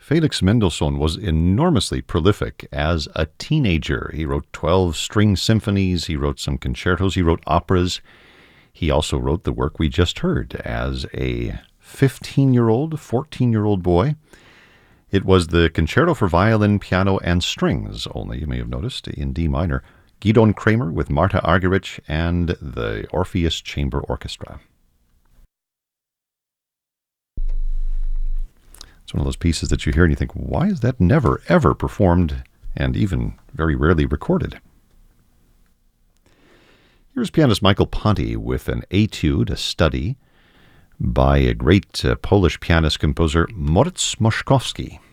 Felix Mendelssohn was enormously prolific as a teenager. He wrote 12 string symphonies, he wrote some concertos, he wrote operas. He also wrote the work we just heard as a 15-year-old, 14-year-old boy. It was the Concerto for Violin, Piano, and Strings, only, you may have noticed, in D minor. Gidon Kremer with Marta Argerich and the Orpheus Chamber Orchestra. It's one of those pieces that you hear and you think, why is that never, ever performed and even very rarely recorded? Here's pianist Michael Ponty with an etude, a study, by a great Polish pianist-composer Moritz Moszkowski.